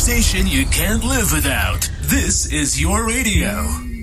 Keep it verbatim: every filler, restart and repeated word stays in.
station you can't live without. This is your radio.